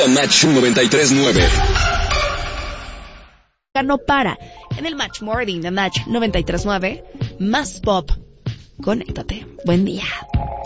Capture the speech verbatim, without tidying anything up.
The Match noventa y tres punto nueve. No para. En el Match Morning, The Match noventa y tres punto nueve. Más pop. Conéctate. Buen día.